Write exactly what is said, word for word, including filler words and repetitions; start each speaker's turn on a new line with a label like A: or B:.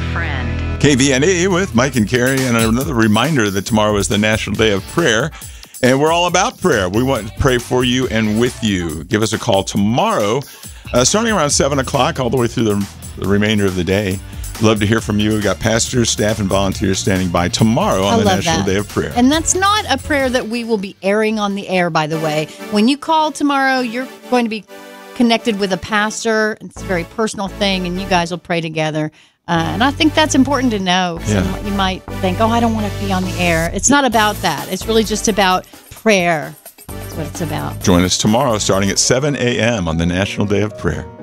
A: friend.
B: K V N E with Mike and Carrie, and another reminder that tomorrow is the National Day of Prayer, and we're all about prayer. We want to pray for you and with you. Give us a call tomorrow, uh, starting around seven o'clock, all the way through the, the remainder of the day. Love to hear from you. We've got pastors, staff, and volunteers standing by tomorrow on
C: I
B: the
C: love
B: National
C: that.
B: Day of Prayer.
C: And that's not a prayer that we will be airing on the air, by the way. When you call tomorrow, you're going to be connected with a pastor. It's a very personal thing, and you guys will pray together. Uh, and I think that's important to know. 'Cause
B: Yeah.
C: you might- you might think, oh, I don't want to be on the air. It's not about that. It's really just about prayer. That's what it's about.
B: Join us tomorrow starting at seven a.m. on the National Day of Prayer.